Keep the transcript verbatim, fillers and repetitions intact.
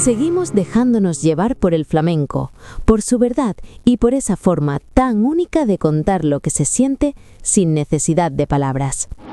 Seguimos dejándonos llevar por el flamenco, por su verdad y por esa forma tan única de contar lo que se siente sin necesidad de palabras.